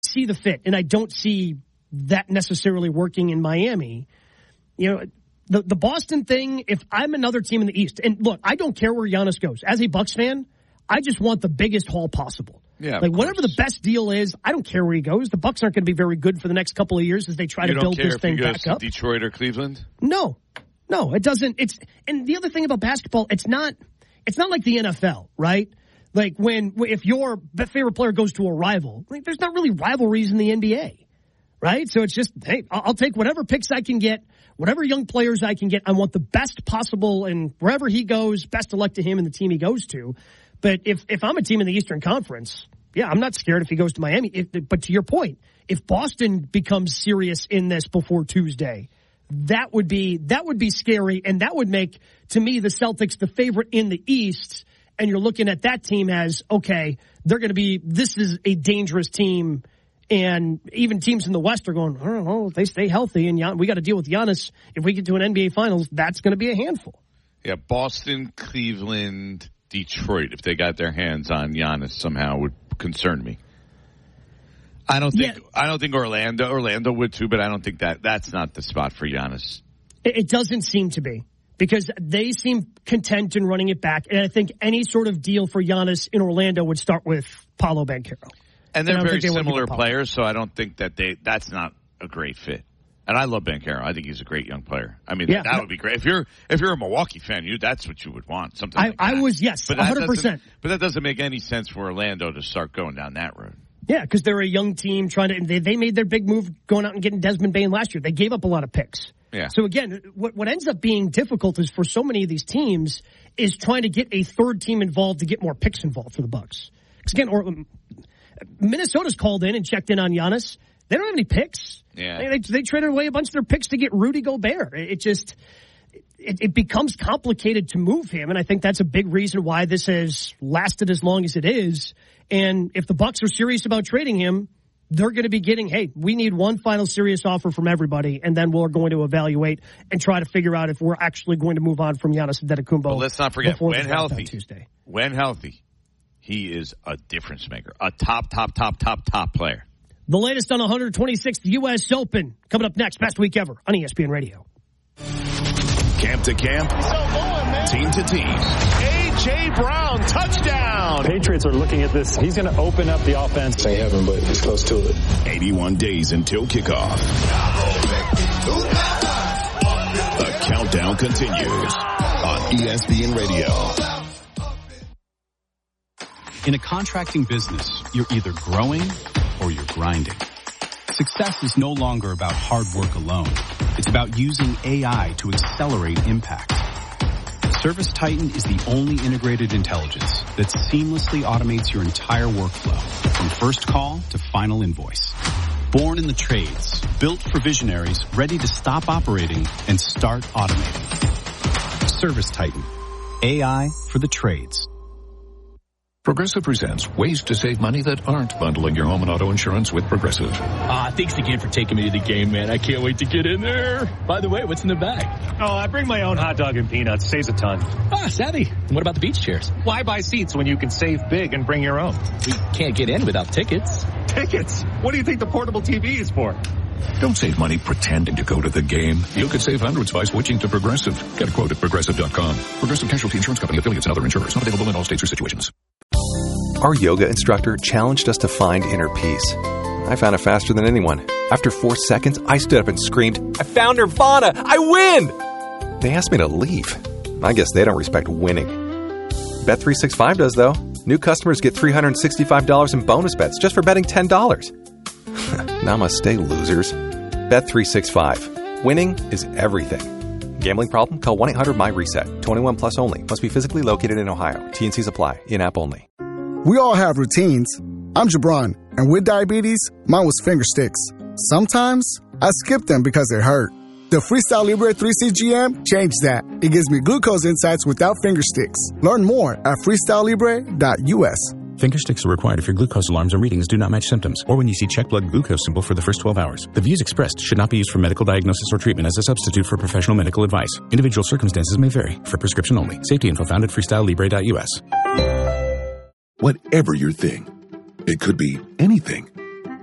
see the fit, and I don't see that necessarily working in Miami. You know, the Boston thing, if I'm another team in the East, and look, I don't care where Giannis goes. As a Bucks fan, I just want the biggest haul possible. Yeah, like whatever the best deal is, I don't care where he goes. The Bucks aren't going to be very good for the next couple of years as they try to build this thing back up. Detroit or Cleveland? No, it doesn't. And the other thing about basketball, it's not like the NFL, right? Like if your favorite player goes to a rival, like there's not really rivalries in the NBA, right? So it's just, hey, I'll take whatever picks I can get, whatever young players I can get. I want the best possible, and wherever he goes, best of luck to him and the team he goes to. But if I'm a team in the Eastern Conference, yeah, I'm not scared if he goes to Miami. But to your point, if Boston becomes serious in this before Tuesday, that would be scary, and that would make, to me, the Celtics the favorite in the East. And you're looking at that team as, okay, this is a dangerous team. And even teams in the West are going, I don't know, if they stay healthy and we got to deal with Giannis. If we get to an NBA Finals, that's going to be a handful. Yeah, Boston, Cleveland, Detroit, if they got their hands on Giannis somehow, would concern me. I don't think Orlando would too, but I don't think that's not the spot for Giannis. It doesn't seem to be, because they seem content in running it back, and I think any sort of deal for Giannis in Orlando would start with Paolo Banchero. And they're very similar players, so I don't think that's not a great fit. And I love Banchero. I think he's a great young player. I mean, that would be great. If you're a Milwaukee fan, that's what you would want. Something like that. I was, yes, 100%. But that doesn't make any sense for Orlando to start going down that road. Yeah, because they're a young team they made their big move going out and getting Desmond Bane last year. They gave up a lot of picks. Yeah. So again, what ends up being difficult is for so many of these teams is trying to get a third team involved to get more picks involved for the Bucks. Because again, Minnesota's called in and checked in on Giannis. They don't have any picks. Yeah. They traded away a bunch of their picks to get Rudy Gobert. It becomes complicated to move him, and I think that's a big reason why this has lasted as long as it is. And if the Bucks are serious about trading him, they're going to be getting, hey, we need one final serious offer from everybody, and then we're going to evaluate and try to figure out if we're actually going to move on from Giannis Antetokounmpo. But let's not forget, when healthy, he is a difference maker, a top player. The latest on 126th U.S. Open coming up next. Best week ever on ESPN Radio. Camp to camp, team to team. A.J. Brown, touchdown. Patriots are looking at this. He's going to open up the offense. They haven't, but it's close to it. 81 days until kickoff. The countdown continues on ESPN Radio. In a contracting business, you're either growing or you're grinding. Success is no longer about hard work alone. It's about using AI to accelerate impact. ServiceTitan is the only integrated intelligence that seamlessly automates your entire workflow, from first call to final invoice. Born in the trades, built for visionaries, ready to stop operating and start automating. ServiceTitan. AI for the trades. Progressive presents ways to save money that aren't bundling your home and auto insurance with Progressive. Thanks again for taking me to the game, man. I can't wait to get in there. By the way, what's in the bag? Oh, I bring my own hot dog and peanuts. Saves a ton. Savvy. And what about the beach chairs? Why buy seats when you can save big and bring your own? We can't get in without tickets. Tickets? What do you think the portable TV is for? Don't save money pretending to go to the game. You could save hundreds by switching to Progressive. Get a quote at Progressive.com. Progressive Casualty Insurance Company, affiliates, and other insurers. Not available in all states or situations. Our yoga instructor challenged us to find inner peace. I found it faster than anyone. After 4 seconds, I stood up and screamed, "I found Nirvana! I win!" They asked me to leave. I guess they don't respect winning. Bet365 does, though. New customers get $365 in bonus bets just for betting $10. Namaste, losers. Bet365. Winning is everything. Gambling problem? Call 1-800-MY-RESET. 21 plus only. Must be physically located in Ohio. T&Cs apply. In-app only. We all have routines. I'm Jabron, and with diabetes, mine was finger sticks. Sometimes, I skip them because they hurt. The Freestyle Libre 3CGM changed that. It gives me glucose insights without finger sticks. Learn more at freestylelibre.us. Finger sticks are required if your glucose alarms and readings do not match symptoms, or when you see check blood glucose symbol for the first 12 hours. The views expressed should not be used for medical diagnosis or treatment as a substitute for professional medical advice. Individual circumstances may vary. For prescription only. Safety info found at freestylelibre.us. Whatever your thing, it could be anything. Canva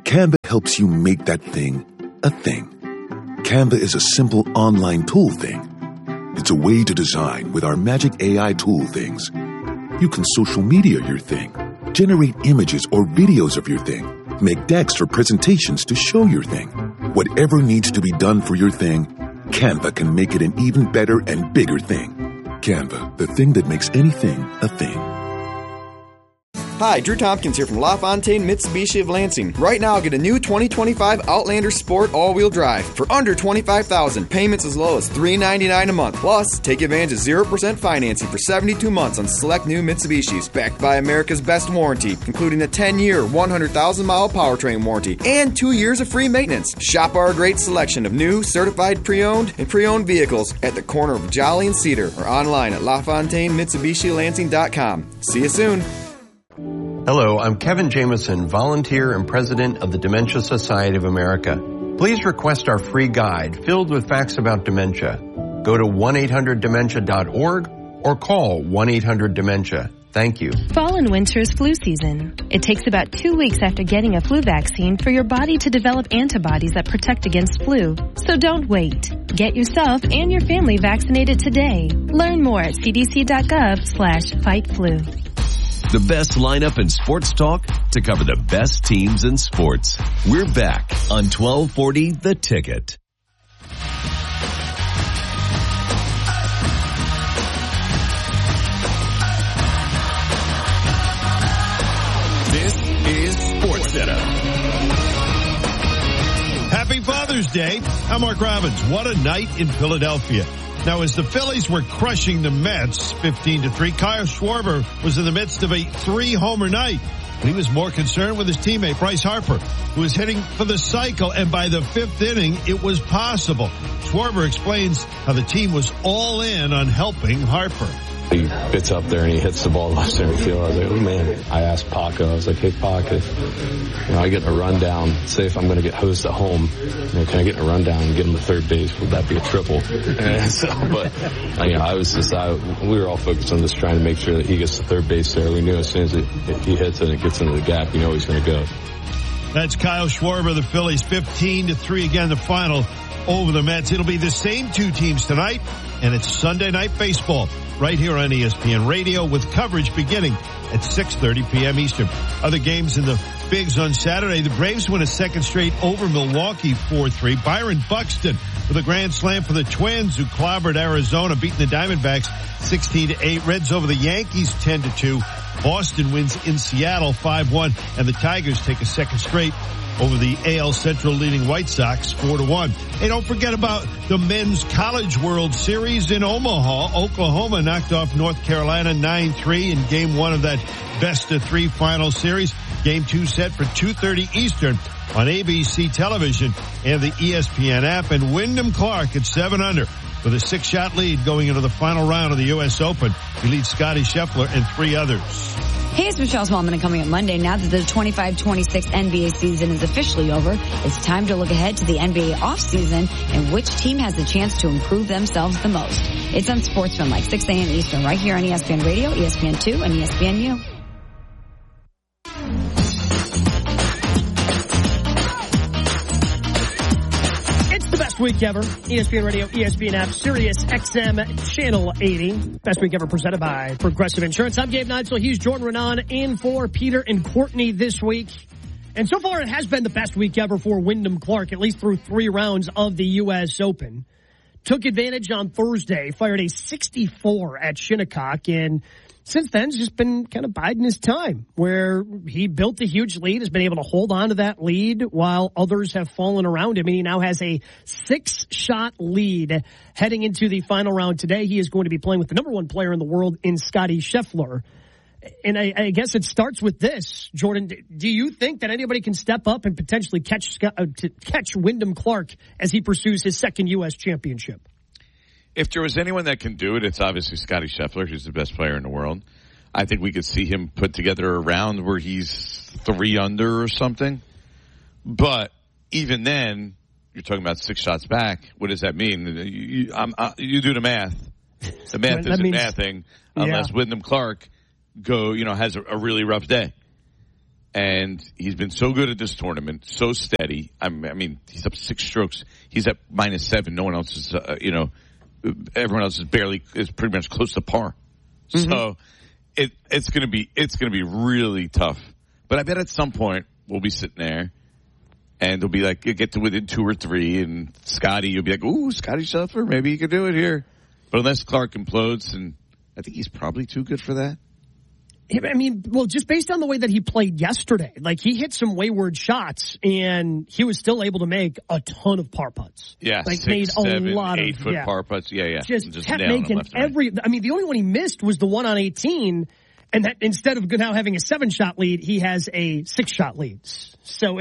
helps you make that thing a thing. Canva is a simple online tool thing. It's a way to design with our magic AI tool things. You can social media your thing, generate images or videos of your thing, make decks or presentations to show your thing. Whatever needs to be done for your thing, Canva can make it an even better and bigger thing. Canva, the thing that makes anything a thing. Hi, Drew Tompkins here from LaFontaine Mitsubishi of Lansing. Right now, get a new 2025 Outlander Sport all-wheel drive for under $25,000. Payments as low as $399 a month. Plus, take advantage of 0% financing for 72 months on select new Mitsubishis. Backed by America's best warranty, including a 10-year, 100,000-mile powertrain warranty and 2 years of free maintenance. Shop our great selection of new, certified pre-owned and pre-owned vehicles at the corner of Jolly and Cedar or online at LaFontaineMitsubishiLansing.com. See you soon. Hello, I'm Kevin Jameson, volunteer and president of the Dementia Society of America. Please request our free guide filled with facts about dementia. Go to 1-800-DEMENTIA.org or call 1-800-DEMENTIA. Thank you. Fall and winter is flu season. It takes about 2 weeks after getting a flu vaccine for your body to develop antibodies that protect against flu. So don't wait. Get yourself and your family vaccinated today. Learn more at cdc.gov/fightflu. The best lineup in sports talk to cover the best teams in sports. We're back on 1240 The Ticket. This is SportsCenter. Happy Father's Day. I'm Mark Robbins. What a night in Philadelphia. Now, as the Phillies were crushing the Mets 15-3, Kyle Schwarber was in the midst of a 3-homer night. But he was more concerned with his teammate, Bryce Harper, who was hitting for the cycle. And by the 5th inning, it was possible. Schwarber explains how the team was all in on helping Harper. He gets up there and he hits the ball left center field. I was like, oh man. I asked Paco, I was like, hey Paco, if I get in a rundown, say if I'm going to get hosed at home, can I get in a rundown and get him to third base? Would that be a triple? And so, but we were all focused on just trying to make sure that he gets to third base there. We knew as soon as he hits it and it gets into the gap, you know he's going to go. That's Kyle Schwarber, the Phillies 15-3 again, the final over the Mets. It'll be the same two teams tonight, and it's Sunday Night Baseball right here on ESPN Radio with coverage beginning at 6:30 p.m. Eastern. Other games in the Bigs on Saturday. The Braves win a second straight over Milwaukee 4-3. Byron Buxton with a grand slam for the Twins, who clobbered Arizona, beating the Diamondbacks 16-8. Reds over the Yankees 10-2. Boston wins in Seattle 5-1. And the Tigers take a second straight over the AL Central leading White Sox 4-1. Hey, don't forget about the Men's College World Series in Omaha. Oklahoma knocked off North Carolina 9-3 in Game 1 of that best-of-3 final series. Game 2 set for 2:30 Eastern on ABC television and the ESPN app. And Wyndham Clark at 7 under with a 6-shot lead going into the final round of the U.S. Open. He leads Scottie Scheffler and 3 others. Hey, it's Michelle Smallman, and coming up Monday, now that the 25-26 NBA season is officially over, it's time to look ahead to the NBA offseason and which team has the chance to improve themselves the most. It's on Sportsman, like 6 a.m. Eastern, right here on ESPN Radio, ESPN2, and ESPNU. Best week ever. ESPN Radio, ESPN app, Sirius XM Channel 80. Best week ever presented by Progressive Insurance. I'm Gabe Neitzel. He's Jordan Renan in for Peter and Courtney this week. And so far it has been the best week ever for Wyndham Clark, at least through 3 rounds of the U.S. Open. Took advantage on Thursday, fired a 64 at Shinnecock, and since then, it's just been kind of biding his time, where he built a huge lead, has been able to hold on to that lead while others have fallen around him. And he now has a 6-shot lead heading into the final round today. He is going to be playing with the number 1 player in the world in Scottie Scheffler. And I guess it starts with this, Jordan. Do you think that anybody can step up and potentially catch Wyndham Clark as he pursues his second U.S. championship? If there was anyone that can do it, it's obviously Scottie Scheffler, who's the best player in the world. I think we could see him put together a round where he's 3 under or something. But even then, you're talking about 6 shots back. What does that mean? You do the math. The math isn't mathing unless Wyndham Clark has a really rough day. And he's been so good at this tournament, so steady. I mean, he's up 6 strokes. He's at -7. No one else is, everyone else is pretty much close to par. Mm-hmm. So it's going to be really tough. But I bet at some point we'll be sitting there and they'll be like, you get to within 2 or 3 and Scotty, you'll be like, ooh, Scotty Scheffler, maybe he could do it here. But unless Clark implodes, and I think he's probably too good for that. I mean, well, just based on the way that he played yesterday, like he hit some wayward shots and he was still able to make a ton of par putts. Yeah, like 6, made 7, a lot 8-foot of par putts. Yeah. Just kept making every. I mean, the only one he missed was the one on 18, and that instead of now having a 7-shot lead, he has a 6-shot lead. So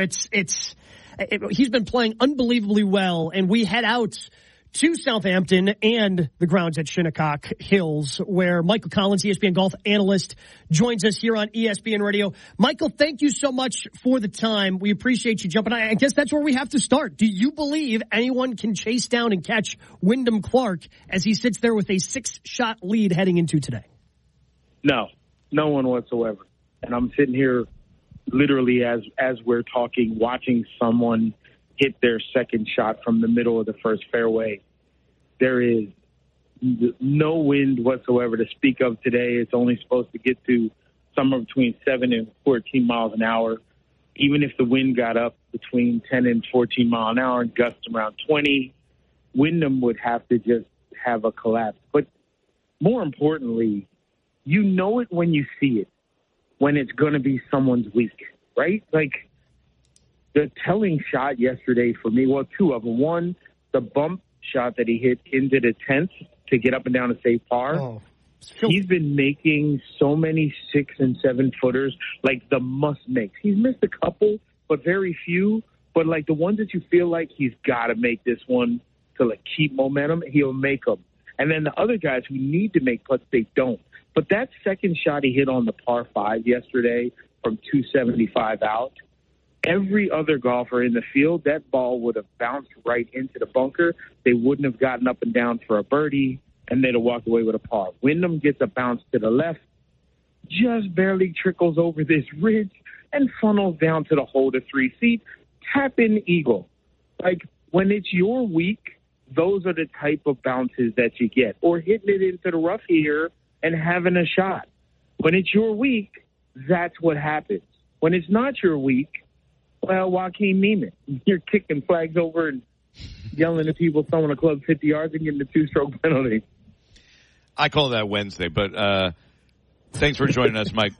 he's been playing unbelievably well, and we head out to Southampton and the grounds at Shinnecock Hills, where Michael Collins, ESPN golf analyst, joins us here on ESPN Radio. Michael, thank you so much for the time. We appreciate you jumping. I guess that's where we have to start. Do you believe anyone can chase down and catch Wyndham Clark as he sits there with a 6-shot lead heading into today? No one whatsoever. And I'm sitting here literally as we're talking, watching someone hit their second shot from the middle of the first fairway. There is no wind whatsoever to speak of today. It's only supposed to get to somewhere between 7 and 14 miles an hour. Even if the wind got up between 10 and 14 miles an hour and gusts around 20, Wyndham would have to just have a collapse. But more importantly, you know it when you see it, when it's going to be someone's week, right? Like, the telling shot yesterday for me, well, 2 of them. One, the bump shot that he hit into the 10th to get up and down to save par. Oh, he's been making so many 6 and 7 footers, like the must makes. He's missed a couple, but very few. But like the ones that you feel like he's got to make this one to like keep momentum, he'll make them. And then the other guys who need to make putts, they don't. But that second shot he hit on the par 5 yesterday from 275 out, every other golfer in the field, that ball would have bounced right into the bunker. They wouldn't have gotten up and down for a birdie, and they'd have walked away with a par. Wyndham gets a bounce to the left, just barely trickles over this ridge, and funnels down to the hole to 3 feet. Tap-in eagle. Like, when it's your week, those are the type of bounces that you get. Or hitting it into the rough here and having a shot. When it's your week, that's what happens. When it's not your week, well, Joaquin Neiman, you're kicking flags over and yelling at people throwing a club 50 yards and getting a 2-stroke penalty. I call that Wednesday, but thanks for joining us, Mike.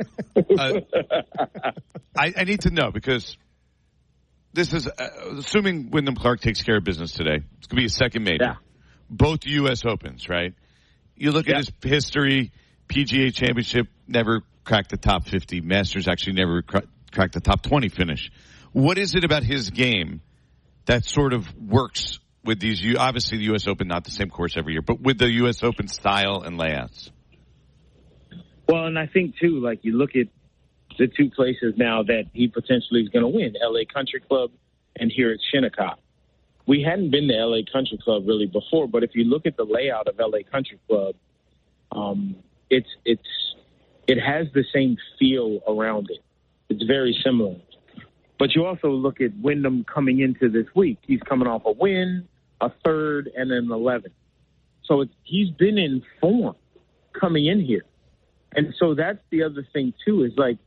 I need to know, because this is, assuming Wyndham Clark takes care of business today, it's going to be a second major. Yeah. Both U.S. Opens, right? You look at his history, PGA Championship, never cracked the top 50. Masters actually never cracked the top 20 finish. What is it about his game that sort of works with these? Obviously, the U.S. Open, not the same course every year, but with the U.S. Open style and layouts. Well, and I think, too, like you look at the 2 places now that he potentially is going to win, L.A. Country Club and here at Shinnecock. We hadn't been to L.A. Country Club really before, but if you look at the layout of L.A. Country Club, it has the same feel around it. It's very similar. But you also look at Wyndham coming into this week. He's coming off a win, a 3rd, and an 11th. So he's been in form coming in here. And so that's the other thing, too, is like,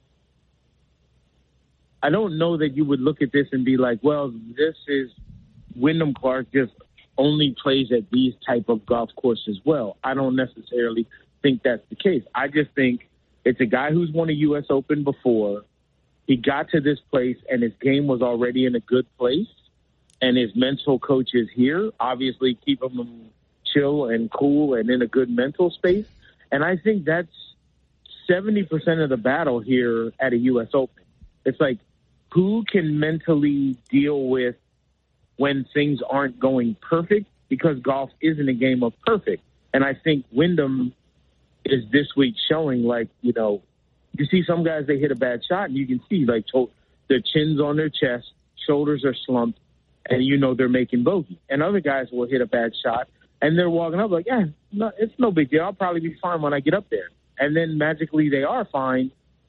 I don't know that you would look at this and be like, well, this is Wyndham Clark just only plays at these type of golf courses well. I don't necessarily think that's the case. I just think it's a guy who's won a U.S. Open before. He got to this place, and his game was already in a good place, and his mental coach is here, obviously keeping him chill and cool and in a good mental space. And I think that's 70% of the battle here at a U.S. Open. It's like, who can mentally deal with when things aren't going perfect, because golf isn't a game of perfect. And I think Wyndham is this week showing, like, you know, you see some guys, they hit a bad shot, and you can see, like, their chin's on their chest, shoulders are slumped, and you know they're making bogey. And other guys will hit a bad shot, and they're walking up like, it's no big deal. I'll probably be fine when I get up there. And then magically they are fine,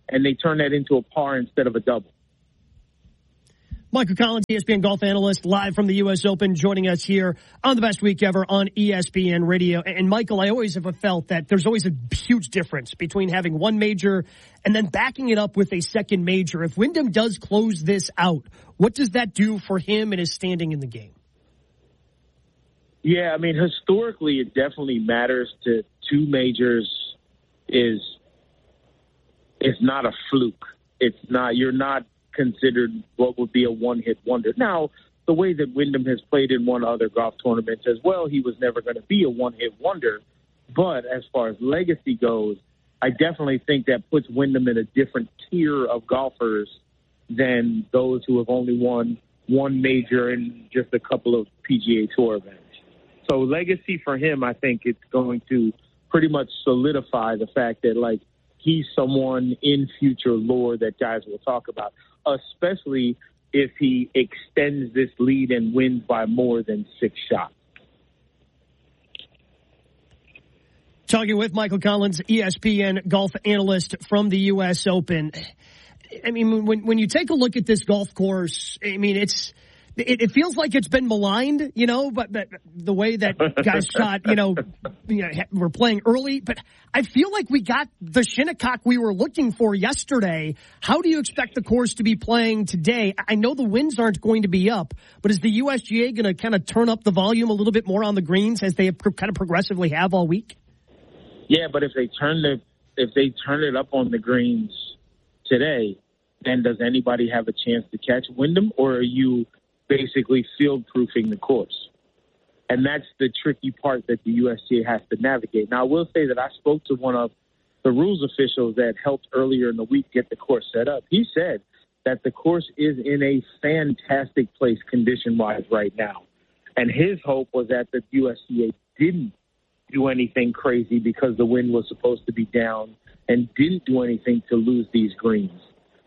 and they turn that into a par instead of a double. Michael Collins, ESPN golf analyst, live from the U.S. Open, joining us here on the Best Week Ever on ESPN Radio. And Michael, I always have felt that there's always a huge difference between having one major and then backing it up with a second major. If Wyndham does close this out, what does that do for him and his standing in the game? Yeah, I mean, historically, it definitely matters to two majors. It's not a fluke. It's not, you're not considered what would be a one-hit wonder. Now, the way that Wyndham has played in one other golf tournaments as well, he was never going to be a one-hit wonder. But as far as legacy goes, I definitely think that puts Wyndham in a different tier of golfers than those who have only won one major and just a couple of PGA Tour events. So legacy for him, I think it's going to pretty much solidify the fact that, like, he's someone in future lore that guys will talk about, especially if he extends this lead and wins by more than 6 shots. Talking with Michael Collins, ESPN golf analyst from the U.S. Open. I mean, when you take a look at this golf course, I mean, it feels like it's been maligned, you know, but the way that guys shot, we're playing early. But I feel like we got the Shinnecock we were looking for yesterday. How do you expect the course to be playing today? I know the winds aren't going to be up, but is the USGA going to kind of turn up the volume a little bit more on the greens as they kind of progressively have all week? Yeah, but if they turn it up on the greens today, then does anybody have a chance to catch Wyndham, or are you basically field-proofing the course? And that's the tricky part that the USGA has to navigate. Now, I will say that I spoke to one of the rules officials that helped earlier in the week get the course set up. He said that the course is in a fantastic place condition-wise right now. And his hope was that the USGA didn't do anything crazy because the wind was supposed to be down and didn't do anything to lose these greens.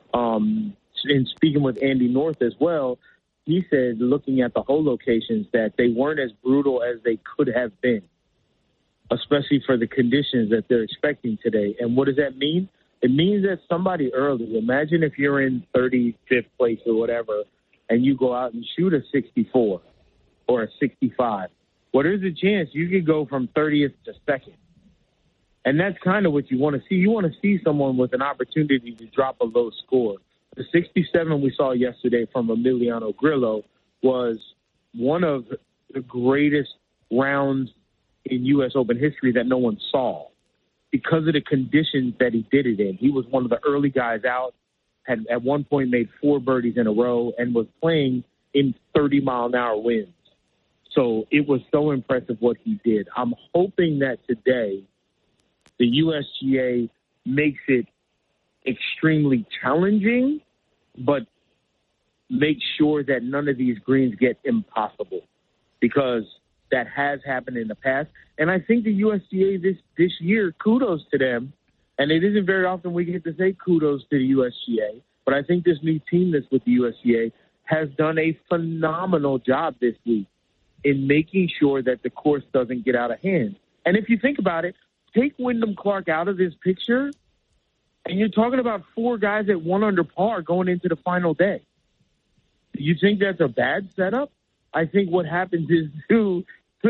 In speaking with Andy North as well, he said, looking at the hole locations, that they weren't as brutal as they could have been, especially for the conditions that they're expecting today. And what does that mean? It means that somebody early, imagine if you're in 35th place or whatever, and you go out and shoot a 64 or a 65. Well, there's a chance you could go from 30th to 2nd. And that's kind of what you want to see. You want to see someone with an opportunity to drop a low score. The 67 we saw yesterday from Emiliano Grillo was one of the greatest rounds in U.S. Open history that no one saw because of the conditions that he did it in. He was one of the early guys out, had at one point made 4 birdies in a row, and was playing in 30-mile-an-hour winds. So it was so impressive what he did. I'm hoping that today the USGA makes it extremely challenging, but make sure that none of these greens get impossible, because that has happened in the past. And I think the USGA this year, kudos to them, and it isn't very often we get to say kudos to the USGA, but I think this new team that's with the USGA has done a phenomenal job this week in making sure that the course doesn't get out of hand. And if you think about it, take Wyndham Clark out of this picture, and you're talking about 4 guys at 1 under par going into the final day. You think that's a bad setup? I think what happens is, too,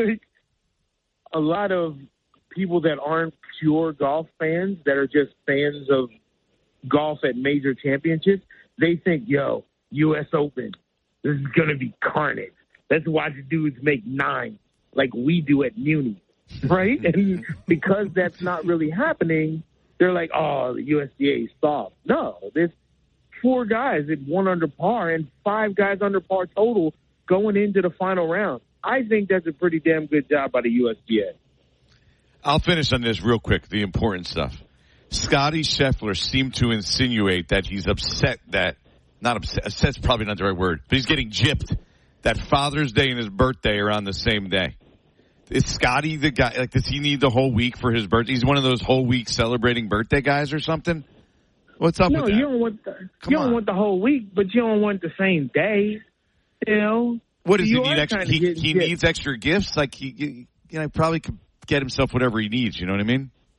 a lot of people that aren't pure golf fans, that are just fans of golf at major championships, they think, yo, U.S. Open, this is going to be carnage. Let's watch dudes make 9 like we do at Muni, right? And because that's not really happening, they're like, oh, the USGA is soft. No, there's 4 guys at 1 under par and 5 guys under par total going into the final round. I think that's a pretty damn good job by the USGA. I'll finish on this real quick, the important stuff. Scotty Scheffler seemed to insinuate that he's upset that, not upset, upset's probably not the right word, but he's getting gypped that Father's Day and his birthday are on the same day. Is Scotty the guy, like, does he need the whole week for his birthday? He's one of those whole week celebrating birthday guys or something? What's up with that? No, you don't want the whole week, but you don't want the same day, you know? What does he need extra? He needs extra gifts? Like, he probably could get himself whatever he needs, you know what I mean?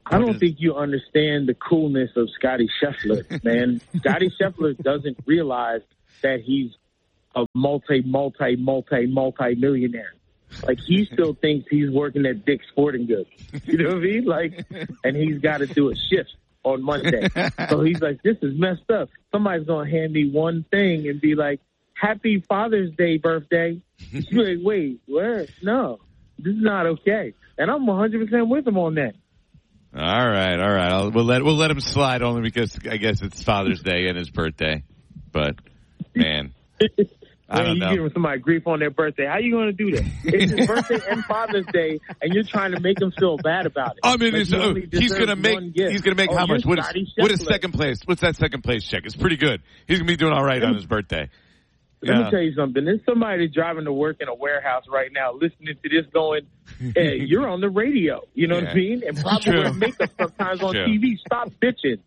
I don't think you understand the coolness of Scotty Scheffler, man. Scotty Scheffler doesn't realize that he's a multi-millionaire. Like, he still thinks he's working at Dick's Sporting Goods. You know what I mean? Like, and he's got to do a shift on Monday. So he's like, this is messed up. Somebody's going to hand me one thing and be like, Happy Father's Day birthday. You're like, wait, what? No, this is not okay. And I'm 100% with him on that. All right. We'll let him slide only because I guess it's Father's Day and his birthday. But, man, I don't know. You giving somebody grief on their birthday. How you going to do that? It's his birthday and Father's Day, and you're trying to make him feel bad about it. I mean, he's going to make how much? What is second place? What's that second place check? It's pretty good. He's going to be doing all right on his birthday. Let me tell you something. There's somebody driving to work in a warehouse right now listening to this going, hey, you're on the radio. You know what I mean? And probably wearing makeup sometimes on TV. Stop bitching.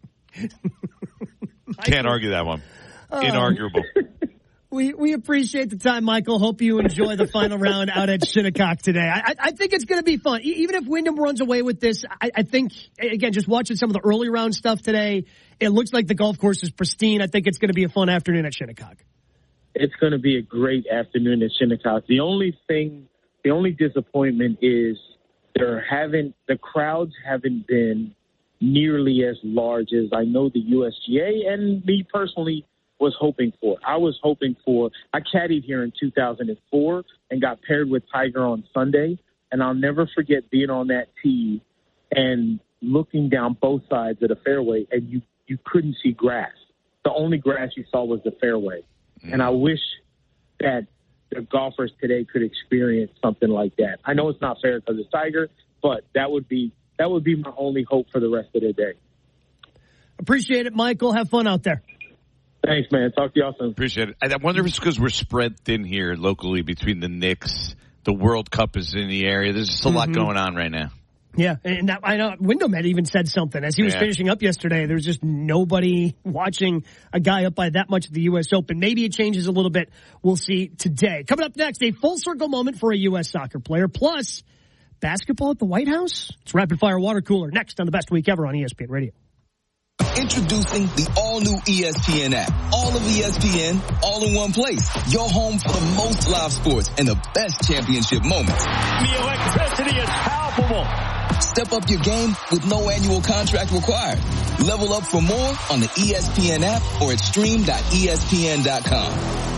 Can't argue that one. Inarguable. We appreciate the time, Michael. Hope you enjoy the final round out at Shinnecock today. I think it's going to be fun. Even if Wyndham runs away with this, I think, again, just watching some of the early round stuff today, it looks like the golf course is pristine. I think it's going to be a fun afternoon at Shinnecock. It's going to be a great afternoon at Shinnecock. The only disappointment is the crowds haven't been nearly as large as I know the USGA and me personally was hoping for. I caddied here in 2004 and got paired with Tiger on Sunday, and I'll never forget being on that tee and looking down both sides of the fairway, and you couldn't see grass. The only grass you saw was the fairway. And I wish that the golfers today could experience something like that. I know it's not fair because it's Tiger, but that would be my only hope for the rest of the day. Appreciate it, Michael. Have fun out there. Thanks, man. Talk to y'all soon. Appreciate it. I wonder if it's because we're spread thin here locally between the Knicks. The World Cup is in the area. There's just a lot going on right now. Yeah, and I know Wyndham had even said something. As he was finishing up yesterday, there was just nobody watching a guy up by that much at the U.S. Open. Maybe it changes a little bit. We'll see today. Coming up next, a full circle moment for a U.S. soccer player, plus basketball at the White House. It's Rapid Fire Water Cooler next on the Best Week Ever on ESPN Radio. Introducing the all-new ESPN app. All of ESPN, all in one place. Your home for the most live sports and the best championship moments. The electricity is palpable. Step up your game with no annual contract required. Level up for more on the ESPN app or at stream.espn.com.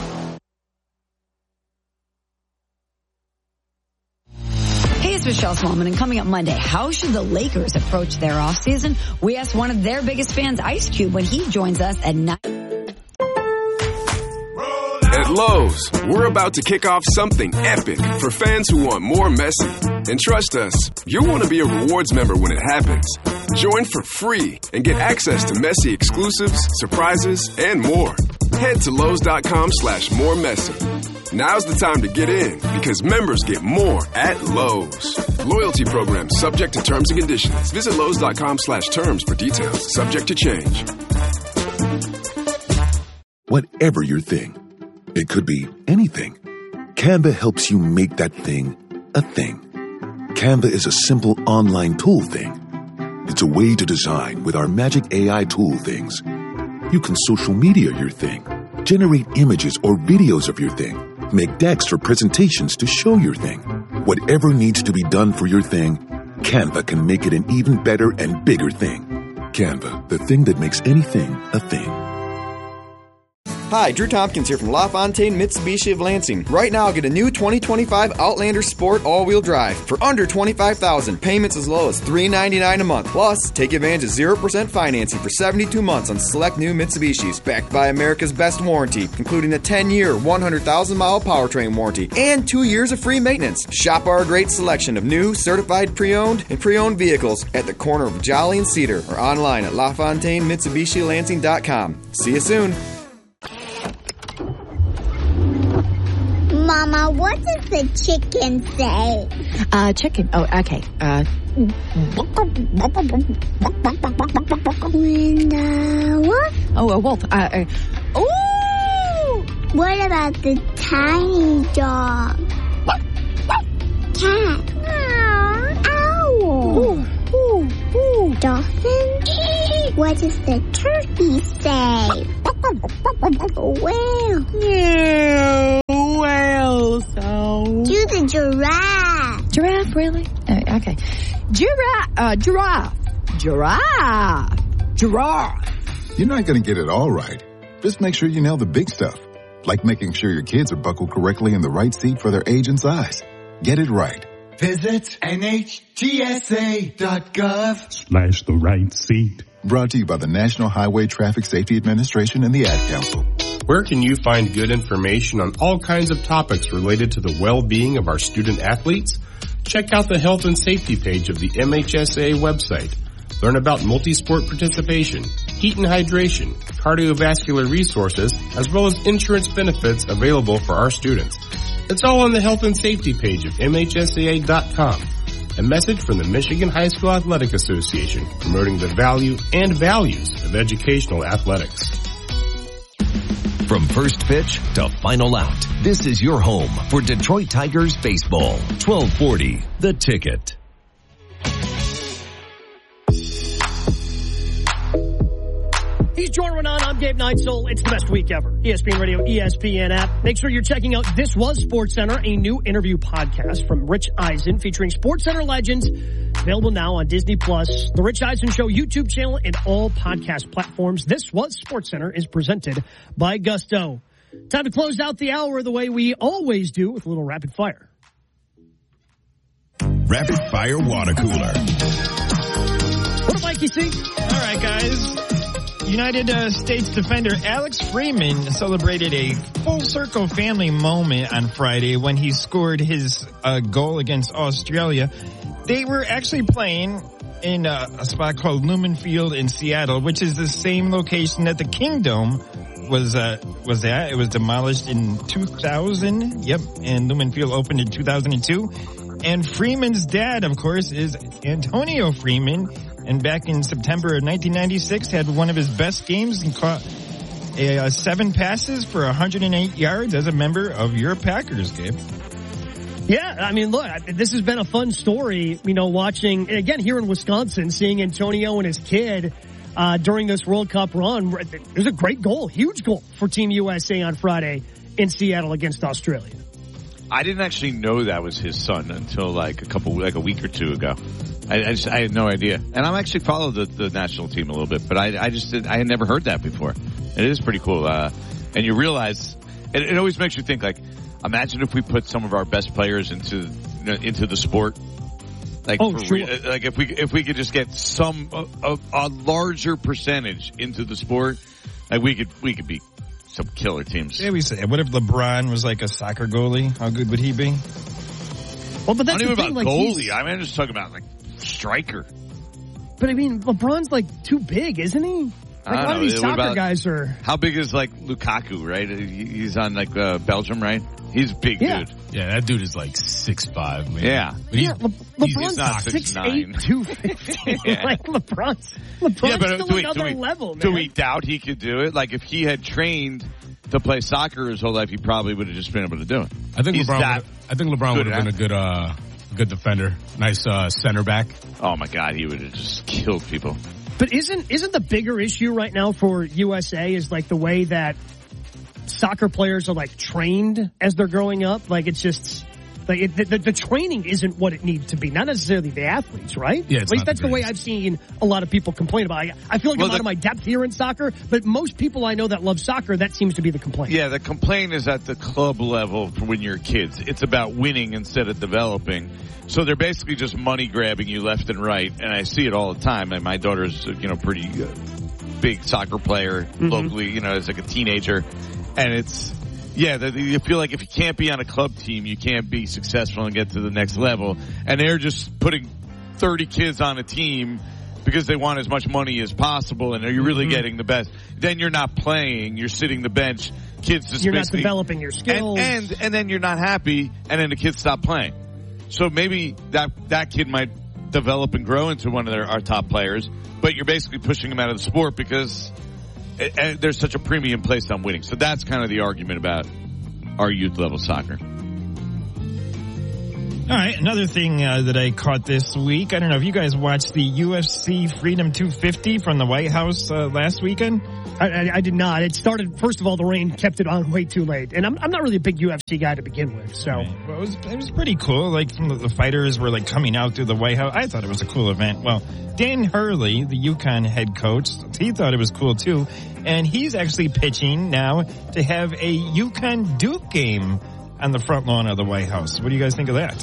Hey, it's Michelle Smallman, and coming up Monday, how should the Lakers approach their offseason? We asked one of their biggest fans, Ice Cube, when he joins us at 9. At Lowe's, we're about to kick off something epic for fans who want more Messi. And trust us, you'll want to be a rewards member when it happens. Join for free and get access to Messi exclusives, surprises, and more. Head to Lowe's.com/moremessy. Now's the time to get in because members get more at Lowe's. Loyalty program subject to terms and conditions. Visit Lowe's.com/terms for details. Subject to change. Whatever your thing, it could be anything. Canva helps you make that thing a thing. Canva is a simple online tool thing. It's a way to design with our magic AI tool things. You can social media your thing, generate images or videos of your thing, make decks for presentations to show your thing. Whatever needs to be done for your thing, Canva can make it an even better and bigger thing. Canva, the thing that makes anything a thing. Hi, Drew Tompkins here from LaFontaine Mitsubishi of Lansing. Right now, get a new 2025 Outlander Sport all-wheel drive for under $25,000. Payments as low as $399 a month. Plus, take advantage of 0% financing for 72 months on select new Mitsubishis, backed by America's best warranty, including a 10-year, 100,000-mile powertrain warranty and 2 years of free maintenance. Shop our great selection of new, certified pre-owned and pre-owned vehicles at the corner of Jolly and Cedar or online at LaFontaineMitsubishiLansing.com. See you soon. Mama, what does the chicken say? Chicken. Oh, okay. What? Oh, a wolf. Ooh! What about the tiny dog? Cat. Owl. Ooh, ooh, ooh. dolphin? What does the turkey say? Whale. No, whale sound. Do the giraffe. Giraffe, really? Okay. Giraffe. You're not going to get it all right. Just make sure you nail the big stuff, like making sure your kids are buckled correctly in the right seat for their age and size. Get it right. Visit NHTSA.gov/ the right seat. Brought to you by the National Highway Traffic Safety Administration and the Ad Council. Where can you find good information on all kinds of topics related to the well-being of our student athletes? Check out the health and safety page of the MHSAA website. Learn about multi-sport participation, heat and hydration, cardiovascular resources, as well as insurance benefits available for our students. It's all on the health and safety page of MHSAA.com. A message from the Michigan High School Athletic Association, promoting the value and values of educational athletics. From first pitch to final out, this is your home for Detroit Tigers baseball. 1240, The Ticket. He's Jordan Renan. I'm Gabe Neitzel. It's the best week ever. ESPN Radio, ESPN app. Make sure you're checking out This Was SportsCenter, a new interview podcast from Rich Eisen featuring SportsCenter legends. Available now on Disney Plus, the Rich Eisen Show YouTube channel, and all podcast platforms. This Was SportsCenter is presented by Gusto. Time to close out the hour the way we always do with a little rapid fire. Rapid Fire Water Cooler. What a Mikey C. All right, guys. United States defender Alex Freeman celebrated a full circle family moment on Friday when he scored his goal against Australia. They were actually playing in a spot called Lumen Field in Seattle, which is the same location that the Kingdom was at. It was demolished in 2000. Yep, and Lumen Field opened in 2002. And Freeman's dad, of course, is Antonio Freeman. And back in September of 1996, had one of his best games and caught 7 passes for 108 yards as a member of your Packers, Gabe. Yeah, I mean, look, this has been a fun story, watching, and again, here in Wisconsin, seeing Antonio and his kid during this World Cup run. It was a great goal, huge goal for Team USA on Friday in Seattle against Australia. I didn't actually know that was his son until a week or two ago. I had no idea. And I actually followed the national team a little bit, but I had never heard that before. And it is pretty cool. And you realize, it always makes you think, imagine if we put some of our best players into the sport. Sure. If we could just get a larger percentage into the sport, we could be some killer teams. Yeah, we say, what if LeBron was like a soccer goalie? How good would he be? Well, but that's I don't even the thing, about goalie. I'm just talking about striker. But I mean, LeBron's too big, isn't he? A lot of these soccer guys are. How big is Lukaku? Right? He's on Belgium, right? He's a big dude. Yeah, that dude is 6'5", man. Yeah. LeBron's not 6'8", 250. Yeah. LeBron's still another level, man. Do we doubt he could do it? If he had trained to play soccer his whole life, he probably would have just been able to do it. I think LeBron would have been a good defender. Nice center back. Oh my God, he would have just killed people. But isn't the bigger issue right now for USA is the way that soccer players are trained as they're growing up? It's just the training isn't what it needs to be. Not necessarily the athletes, right? Yeah, at least that's the way I've seen a lot of people complain about it. I feel like I'm out of my depth here in soccer, but most people I know that love soccer, that seems to be the complaint. Yeah, the complaint is at the club level for when you're kids. It's about winning instead of developing. So they're basically just money grabbing you left and right, and I see it all the time. And my daughter's pretty big soccer player locally, as a teenager, and it's. Yeah, you feel like if you can't be on a club team, you can't be successful and get to the next level. And they're just putting 30 kids on a team because they want as much money as possible. And are you really getting the best? Then you're not playing. You're sitting the bench. Kids just you're not developing your skills. And then you're not happy, and then the kids stop playing. So maybe that kid might develop and grow into one of our top players, but you're basically pushing him out of the sport because there's such a premium placed on winning. So that's kind of the argument about our youth level soccer. All right, another thing that I caught this week. I don't know if you guys watched the UFC Freedom 250 from the White House last weekend. I did not. It started, first of all, the rain kept it on way too late. And I'm not really a big UFC guy to begin with, so. Right. Well, it was pretty cool. Like, the fighters were, like, coming out through the White House. I thought it was a cool event. Well, Dan Hurley, the UConn head coach, he thought it was cool, too. And he's actually pitching now to have a UConn Duke game on the front lawn of the White House. What do you guys think of that?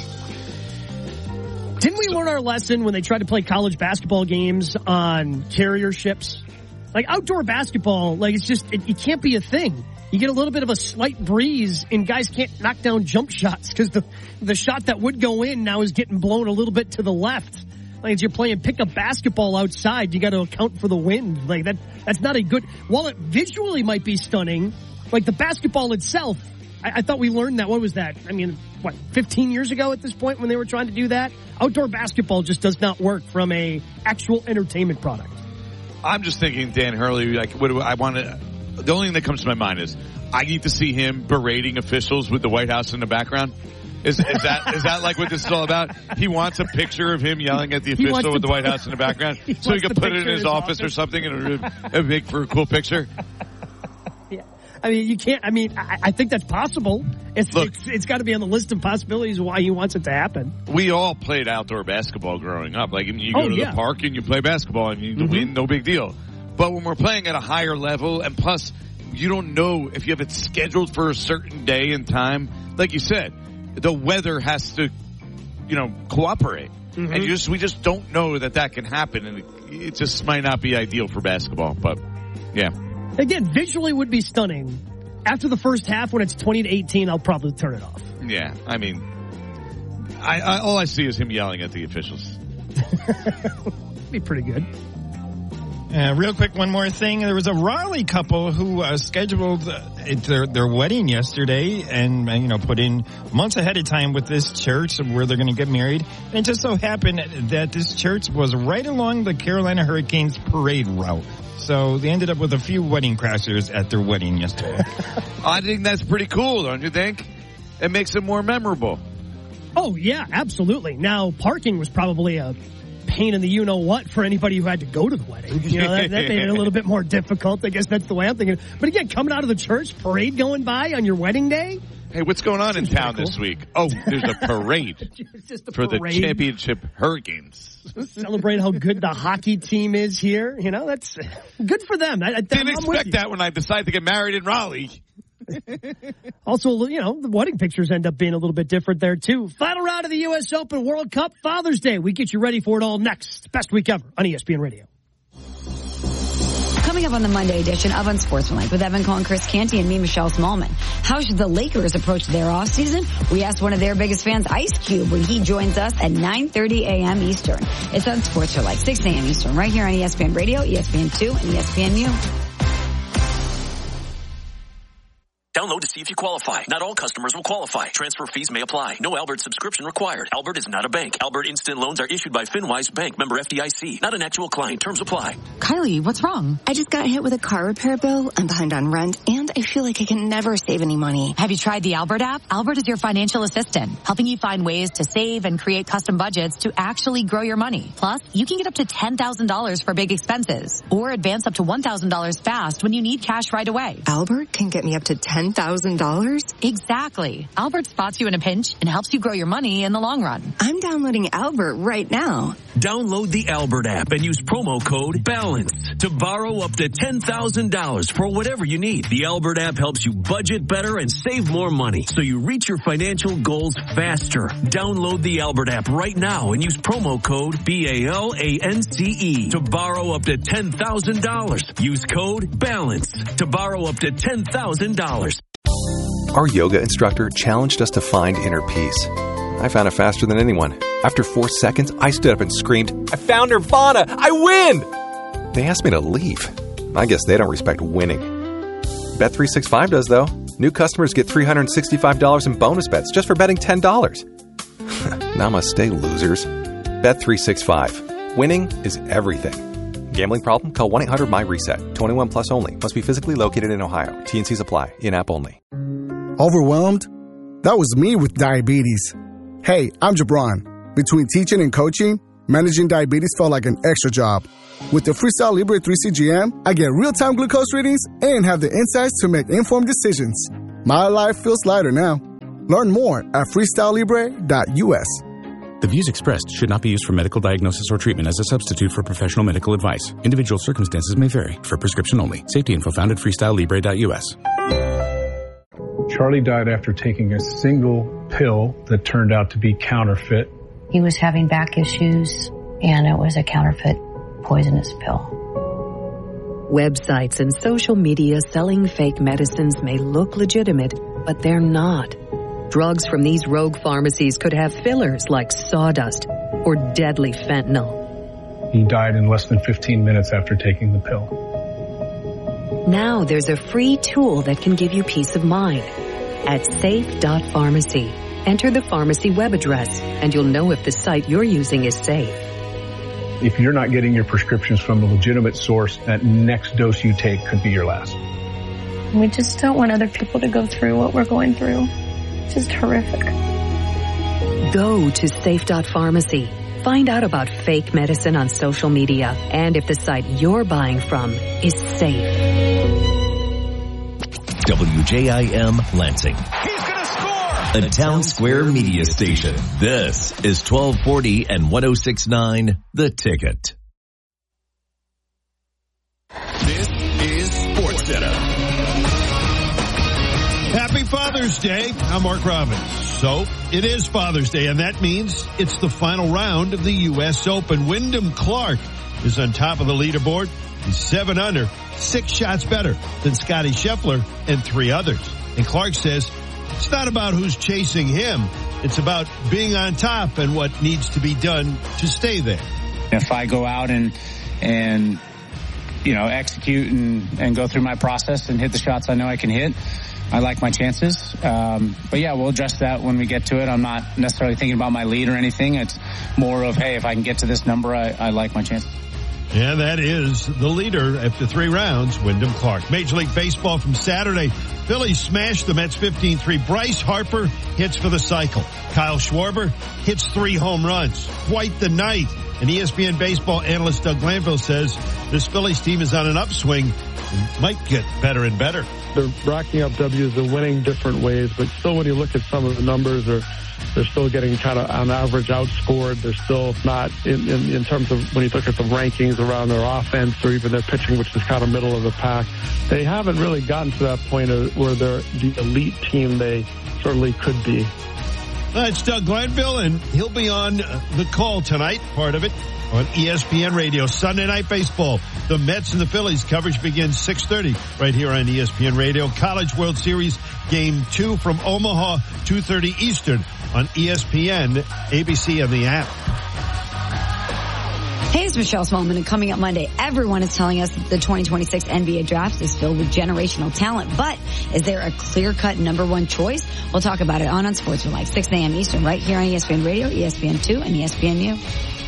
Didn't we learn our lesson when they tried to play college basketball games on carrier ships? Like, outdoor basketball, like, it's just, it can't be a thing. You get a little bit of a slight breeze, and guys can't knock down jump shots because the shot that would go in now is getting blown a little bit to the left. Like, as you're playing pickup basketball outside, you got to account for the wind. Like, that's not a good, while it visually might be stunning, like the basketball itself, I thought we learned that. What was that? I mean, 15 years ago at this point when they were trying to do that? Outdoor basketball just does not work from a actual entertainment product. I'm just thinking, Dan Hurley, like, what do I want to, the only thing that comes to my mind is I need to see him berating officials with the White House in the background. Is that like what this is all about? He wants a picture of him yelling at the official with the White House in the background so he can put it in his office or something and it'll make for a cool picture. Yeah. I mean, you can't, I mean, I think that's possible. It's got to be on the list of possibilities of why he wants it to happen. We all played outdoor basketball growing up. Like, you go to the park and you play basketball and you win, no big deal. But when we're playing at a higher level, and plus, you don't know if you have it scheduled for a certain day and time. Like you said, the weather has to, cooperate. And we just don't know that can happen. And it just might not be ideal for basketball. But, yeah. Again, visually would be stunning. After the first half, when it's 20-18, I'll probably turn it off. Yeah, I mean, all I see is him yelling at the officials. Be pretty good. Real quick, one more thing. There was a Raleigh couple who scheduled their wedding yesterday and, put in months ahead of time with this church where they're going to get married. And it just so happened that this church was right along the Carolina Hurricanes parade route. So they ended up with a few wedding crashers at their wedding yesterday. I think that's pretty cool, don't you think? It makes it more memorable. Oh, yeah, absolutely. Now, parking was probably a pain in the you-know-what for anybody who had to go to the wedding. That made it a little bit more difficult. I guess that's the way I'm thinking. But again, coming out of the church, parade going by on your wedding day? Hey, what's going on in town this week? Oh, there's a parade for the championship Hurricanes. Celebrate how good the hockey team is here. That's good for them. I didn't expect that when I decided to get married in Raleigh. Also, the wedding pictures end up being a little bit different there, too. Final round of the U.S. Open World Cup Father's Day. We get you ready for it all next. Best week ever on ESPN Radio. Coming up on the Monday edition of Unsportsmanlike with Evan Cohen, Chris Canty, and me, Michelle Smallman. How should the Lakers approach their offseason? We asked one of their biggest fans, Ice Cube, when he joins us at 9:30 a.m. Eastern. It's Unsportsmanlike, 6 a.m. Eastern, right here on ESPN Radio, ESPN2, and ESPNU. Download to see if you qualify. Not all customers will qualify. Transfer fees may apply. No Albert subscription required. Albert is not a bank. Albert Instant Loans are issued by FinWise Bank, member FDIC. Not an actual client. Terms apply. Kylie, what's wrong? I just got hit with a car repair bill. I'm behind on rent, and I feel like I can never save any money. Have you tried the Albert app? Albert is your financial assistant, helping you find ways to save and create custom budgets to actually grow your money. Plus, you can get up to $10,000 for big expenses, or advance up to $1,000 fast when you need cash right away. Albert can get me up to $10,000? Exactly. Albert spots you in a pinch and helps you grow your money in the long run. I'm downloading Albert right now. Download the Albert app and use promo code BALANCE to borrow up to $10,000 for whatever you need. The Albert app helps you budget better and save more money so you reach your financial goals faster. Download the Albert app right now and use promo code BALANCE to borrow up to $10,000. Use code BALANCE to borrow up to $10,000. Our yoga instructor challenged us to find inner peace. I found it faster than anyone. After 4 seconds, I stood up and screamed, "I found Nirvana! I win!" They asked me to leave. I guess they don't respect winning. Bet365 does, though. New customers get $365 in bonus bets just for betting $10. Namaste, losers. Bet365. Winning is everything. Gambling problem? Call 1-800-MY-RESET. 21 plus only. Must be physically located in Ohio. T&Cs apply. In-app only. Overwhelmed? That was me with diabetes. Hey, I'm Jabron. Between teaching and coaching, managing diabetes felt like an extra job. With the Freestyle Libre 3 CGM, I get real-time glucose readings and have the insights to make informed decisions. My life feels lighter now. Learn more at freestylelibre.us. The views expressed should not be used for medical diagnosis or treatment as a substitute for professional medical advice. Individual circumstances may vary. For prescription only. Safety info found at freestylelibre.us. Charlie died after taking a single pill that turned out to be counterfeit. He was having back issues, and it was a counterfeit poisonous pill. Websites and social media selling fake medicines may look legitimate, but they're not. Drugs from these rogue pharmacies could have fillers like sawdust or deadly fentanyl. He died in less than 15 minutes after taking the pill. Now there's a free tool that can give you peace of mind. At safe.pharmacy, enter the pharmacy web address, and you'll know if the site you're using is safe. If you're not getting your prescriptions from a legitimate source, that next dose you take could be your last. We just don't want other people to go through what we're going through. It's just horrific. Go to safe.pharmacy. Find out about fake medicine on social media and if the site you're buying from is safe. WJIM Lansing. He's going to score! A Town Square media station. This is 1240 and 106.9 The Ticket. This is SportsCenter. Happy Father's Day. I'm Mark Robbins. So, it is Father's Day, and that means it's the final round of the U.S. Open. Wyndham Clark is on top of the leaderboard. He's 7 under, 6 shots better than Scottie Scheffler and 3 others. And Clark says it's not about who's chasing him. It's about being on top and what needs to be done to stay there. If I go out and execute and go through my process and hit the shots I know I can hit, I like my chances. But yeah, we'll address that when we get to it. I'm not necessarily thinking about my lead or anything. It's more of, hey, if I can get to this number, I like my chances. Yeah, that is the leader after 3 rounds, Wyndham Clark. Major League Baseball from Saturday. Phillies smashed the Mets 15-3. Bryce Harper hits for the cycle. Kyle Schwarber hits 3 home runs. Quite the night. And ESPN baseball analyst Doug Glanville says this Phillies team is on an upswing and might get better and better. They're racking up W's, they're winning different ways, but still when you look at some of the numbers, they're still getting kind of on average outscored. They're still not in terms of when you look at the rankings around their offense or even their pitching, which is kind of middle of the pack. They haven't really gotten to that point where they're the elite team they certainly could be. It's Doug Glanville, and he'll be on the call tonight, part of it, on ESPN Radio. Sunday Night Baseball. The Mets and the Phillies coverage begins 6:30 right here on ESPN Radio. College World Series Game 2 from Omaha, 2:30 Eastern on ESPN, ABC, and the app. Hey, it's Michelle Smallman, and coming up Monday, everyone is telling us that the 2026 NBA draft is filled with generational talent. But is there a clear-cut number 1 choice? We'll talk about it on Sports from 6 a.m. Eastern right here on ESPN Radio, ESPN2, and ESPNU.